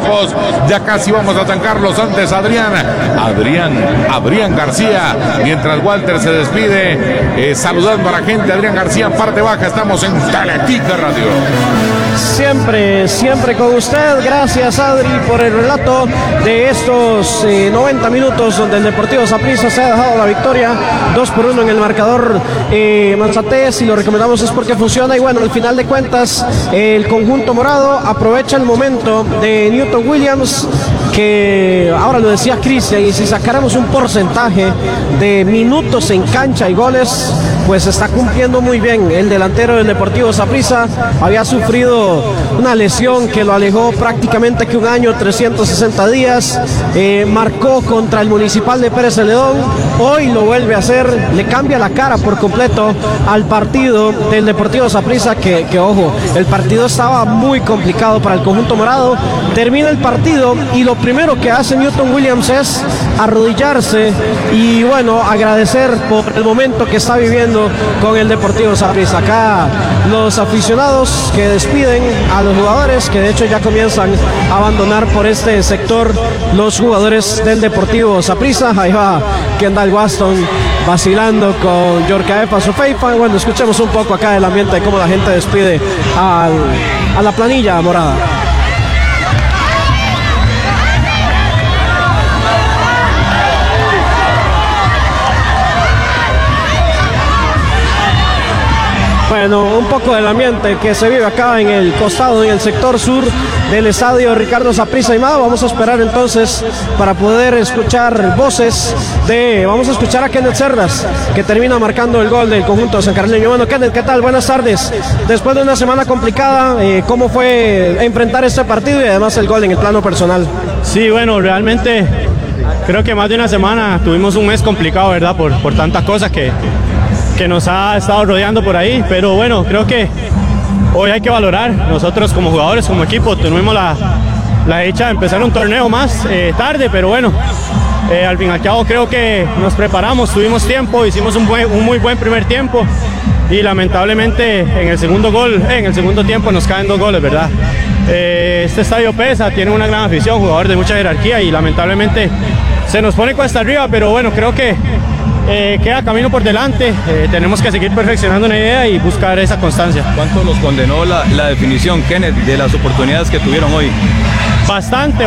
rojos. Ya casi vamos a tancarlos. Antes Adrián García, mientras Walter se despide, saludando a la gente. Adrián García en parte baja. Estamos en Teletica Radio. Siempre con usted. Gracias, Adri, por el relato de estos 90 minutos donde el Deportivo Saprissa se ha dejado la victoria 2-1 en el marcador Manzantés, y lo recomendamos es porque funciona. Y bueno, al final de cuentas el conjunto morado aprovecha el momento de Newton Williams, que ahora lo decía Cristian, y si sacáramos un porcentaje de minutos en cancha y goles, pues está cumpliendo muy bien. El delantero del Deportivo Saprissa había sufrido una lesión que lo alejó prácticamente que un año, 360 días, marcó contra el Municipal de Pérez Celedón, hoy lo vuelve a hacer, le cambia la cara por completo al partido del Deportivo Saprissa, que ojo, el partido estaba muy complicado para el conjunto morado. Termina el partido y lo primero que hace Newton Williams es arrodillarse y bueno, agradecer por el momento que está viviendo con el Deportivo Saprissa. Acá los aficionados que despiden a los jugadores, que de hecho ya comienzan a abandonar por este sector los jugadores del Deportivo Saprissa. Ahí va Kendall Waston vacilando con Yorkaefa Sofeifa. Bueno, escuchemos un poco acá el ambiente de cómo la gente despide a la planilla morada. Bueno, un poco del ambiente que se vive acá en el costado, en el sector sur del estadio Ricardo Saprissa Aimada. Vamos a esperar entonces para poder escuchar voces vamos a escuchar a Kenneth Cerdas, que termina marcando el gol del conjunto sancarleño. Bueno, Kenneth, ¿qué tal? Buenas tardes. Después de una semana complicada, ¿cómo fue enfrentar este partido y además el gol en el plano personal? Sí, bueno, realmente creo que más de una semana, tuvimos un mes complicado, ¿verdad? Por tantas cosas que nos ha estado rodeando por ahí, pero bueno, creo que hoy hay que valorar. Nosotros como jugadores, como equipo, tuvimos la dicha de empezar un torneo más tarde, pero bueno, al fin y al cabo creo que nos preparamos, tuvimos tiempo, hicimos un muy buen primer tiempo y lamentablemente en el segundo tiempo nos caen 2 goles, ¿verdad? Este estadio pesa, tiene una gran afición, jugador de mucha jerarquía y lamentablemente se nos pone cuesta arriba, pero bueno, creo que queda camino por delante, tenemos que seguir perfeccionando una idea y buscar esa constancia. ¿Cuánto los condenó la definición, Kenneth, de las oportunidades que tuvieron hoy? Bastante,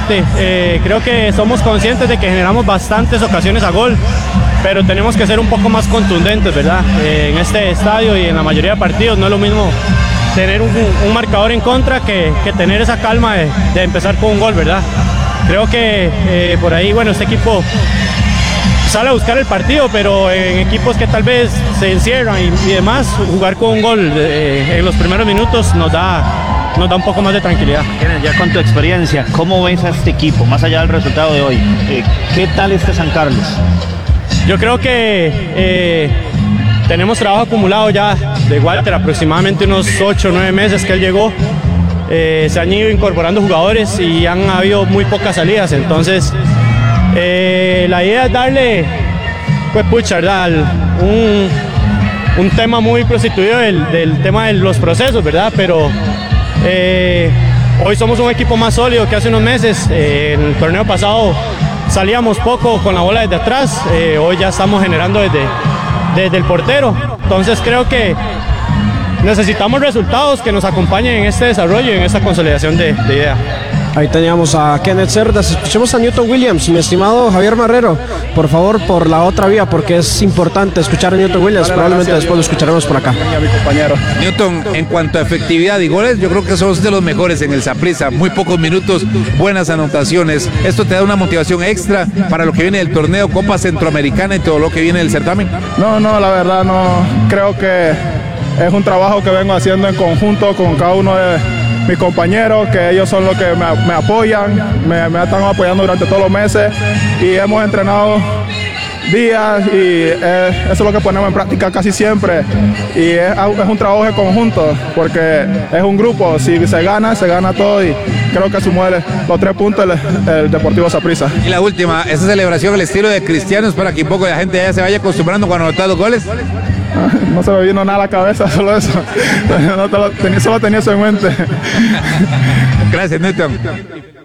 creo que somos conscientes de que generamos bastantes ocasiones a gol, pero tenemos que ser un poco más contundentes, ¿verdad? En este estadio y en la mayoría de partidos no es lo mismo tener un marcador en contra que tener esa calma de empezar con un gol, ¿verdad? Creo que por ahí, bueno, este equipo sale a buscar el partido, pero en equipos que tal vez se encierran y demás, jugar con un gol en los primeros minutos nos da un poco más de tranquilidad. Ya con tu experiencia, ¿cómo ves a este equipo, más allá del resultado de hoy? ¿Qué tal este San Carlos? Yo creo que tenemos trabajo acumulado ya de Walter, aproximadamente unos 8 o 9 meses que él llegó. Se han ido incorporando jugadores y han habido muy pocas salidas, entonces la idea es darle, pues pucha, ¿verdad? Un tema muy prostituido del tema de los procesos, ¿verdad? Pero hoy somos un equipo más sólido que hace unos meses. En el torneo pasado salíamos poco con la bola desde atrás, hoy ya estamos generando desde el portero, entonces creo que necesitamos resultados que nos acompañen en este desarrollo y en esta consolidación de idea. Ahí teníamos a Kenneth Cerdas. Escuchemos a Newton Williams, mi estimado Javier Marrero, por favor, por la otra vía, porque es importante escuchar a Newton Williams. Probablemente después lo escucharemos por acá. Newton, en cuanto a efectividad y goles, yo creo que sos de los mejores en el Saprissa. Muy pocos minutos, buenas anotaciones. ¿Esto te da una motivación extra para lo que viene del torneo, Copa Centroamericana y todo lo que viene del certamen? No, la verdad no. Creo que es un trabajo que vengo haciendo en conjunto con cada uno de mis compañeros, que ellos son los que me apoyan, me están apoyando durante todos los meses y hemos entrenado días y eso es lo que ponemos en práctica casi siempre y es un trabajo de conjunto porque es un grupo, si se gana todo y creo que sumó los 3 puntos el Deportivo Saprissa. Y la última, esa celebración al estilo de Cristianos para que un poco la gente ya se vaya acostumbrando cuando anotar los goles. No se me vino nada a la cabeza, solo eso. Solo tenía eso en mente. Gracias, Newton.